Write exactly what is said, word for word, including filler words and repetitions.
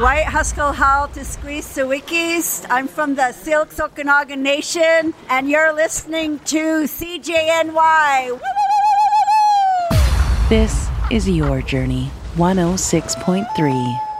White Haskell Hall to Squeeze Sawikis. I'm from the Silks Okanagan Nation, and you're listening to C J N Y. This is Your Journey, one oh six point three.